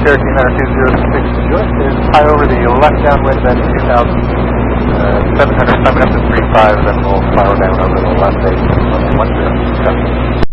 Cherokee 90206 Joyce is high over the left downwind bend 2,700, climbing up to 3.5, then we'll power down over the left 8, 1 0.